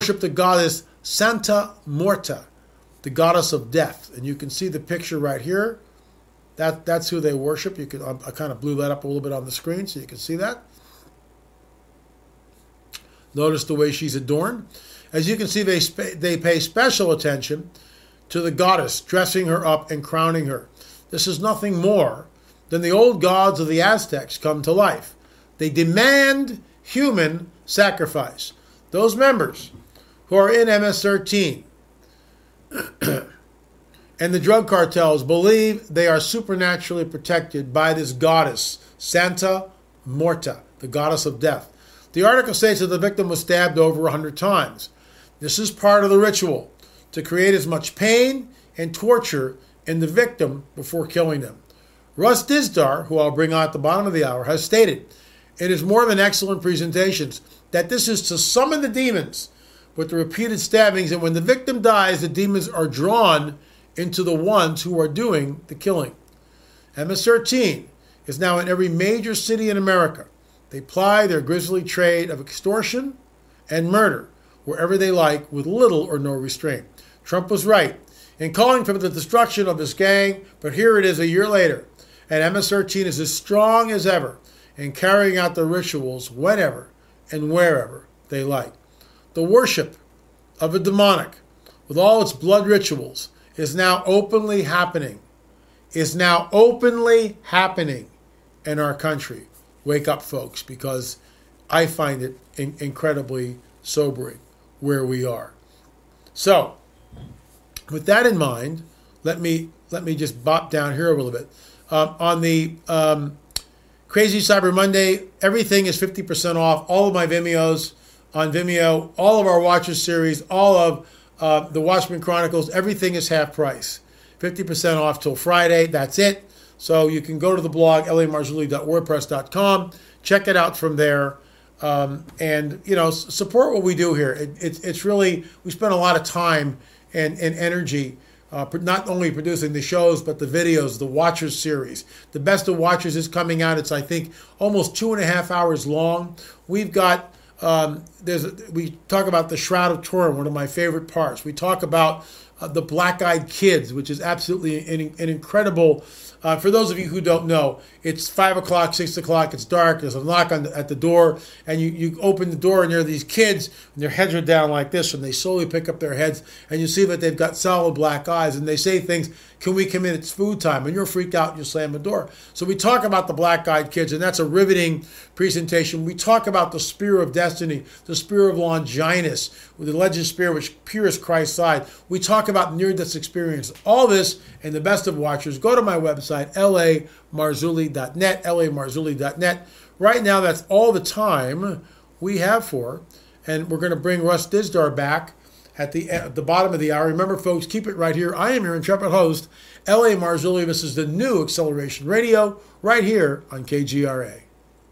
worship the goddess Santa Morta, the goddess of death. And you can see the picture right here. That's who they worship. You can I kind of blew that up a little bit on the screen so you can see that. Notice the way she's adorned. As you can see, they pay special attention to the goddess, dressing her up and crowning her. This is nothing more than the old gods of the Aztecs come to life. They demand human sacrifice. Those members who are in MS-13 and the drug cartels believe they are supernaturally protected by this goddess, Santa Morta, the goddess of death. The article states that the victim was stabbed over 100 times. This is part of the ritual, to create as much pain and torture in the victim before killing them. Russ Dizdar, who I'll bring on at the bottom of the hour, has stated in his more than excellent presentations that this is to summon the demons with the repeated stabbings, and when the victim dies, the demons are drawn into the ones who are doing the killing. MS-13 is now in every major city in America. They ply their grisly trade of extortion and murder wherever they like with little or no restraint. Trump was right in calling for the destruction of this gang, but here it is a year later, and MS-13 is as strong as ever in carrying out the rituals whenever and wherever they like. The worship of a demonic, with all its blood rituals, is now openly happening. In our country. Wake up, folks, because I find it incredibly sobering where we are. So, with that in mind, let me just bop down here a little bit. On the Crazy Cyber Monday, everything is 50% off. All of my Vimeos on Vimeo, all of our Watchers series, all of the Watchmen Chronicles, everything is half price. 50% off till Friday. That's it. So you can go to the blog, lamarzulli.wordpress.com, check it out from there, and support what we do here. It's really, we spend a lot of time and energy not only producing the shows, but the videos, the Watchers series. The Best of Watchers is coming out. It's, I think, almost 2.5 hours long. We've got, we talk about the Shroud of Turin, one of my favorite parts. We talk about the Black-Eyed Kids, which is absolutely an incredible. For those of you who don't know, it's 5 o'clock, 6 o'clock, it's dark, there's a knock at the door, and you open the door, and there are these kids, and their heads are down like this, and they slowly pick up their heads, and you see that they've got solid black eyes, and they say things, "Can we come in? It's food time," and you're freaked out, and you slam the door. So we talk about the Black-Eyed Kids, and that's a riveting presentation. We talk about the Spear of Destiny, the Spear of Longinus, with the Legend Spear, which pierced Christ's side. We talk about near-death experience. All this and the Best of Watchers. Go to my website, lamarzulli.net, lamarzulli.net. Right now, that's all the time we have for, and we're going to bring Russ Dizdar back at the bottom of the hour. Remember, folks, keep it right here. I am your intrepid host, L.A. Marzulli. This is the new Acceleration Radio, right here on KGRA.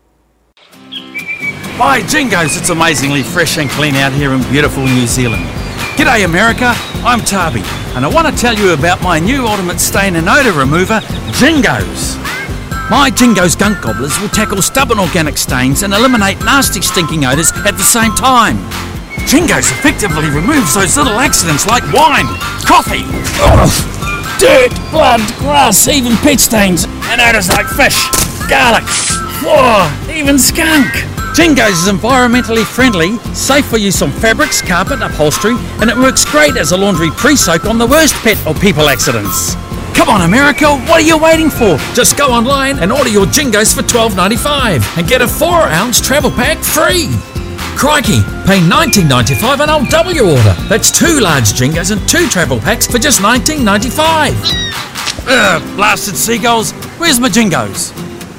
By jingoes, it's amazingly fresh and clean out here in beautiful New Zealand. G'day America, I'm Tarby, and I want to tell you about my new ultimate stain and odour remover, Jingos. My Jingos Gunk Gobblers will tackle stubborn organic stains and eliminate nasty stinking odours at the same time. Jingos effectively removes those little accidents like wine, coffee, dirt, blood, grass, even pet stains, and odours like fish, garlic, even skunk. Jingos is environmentally friendly, safe for use on fabrics, carpet, upholstery, and it works great as a laundry pre-soak on the worst pet or people accidents. Come on America, what are you waiting for? Just go online and order your Jingos for $12.95 and get a 4-ounce travel pack free. Crikey, pay $19.95 and I'll double your order. That's 2 large Jingos and 2 travel packs for just $19.95. Blasted seagulls, where's my Jingos?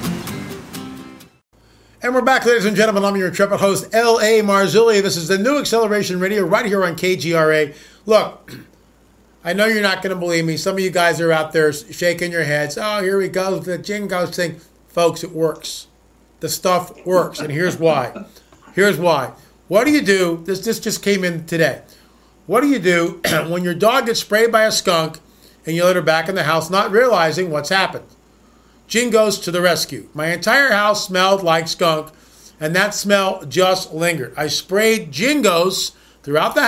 And we're back, ladies and gentlemen. I'm your intrepid host, L.A. Marzulli. This is the new Acceleration Radio right here on KGRA. Look, I know you're not going to believe me. Some of you guys are out there shaking your heads. Oh, here we go, the Jingos thing. Folks, it works. The stuff works, and here's why. Here's why. What do you do? This just came in today. What do you do when your dog gets sprayed by a skunk and you let her back in the house not realizing what's happened? Jingos to the rescue. My entire house smelled like skunk, and that smell just lingered. I sprayed Jingos throughout the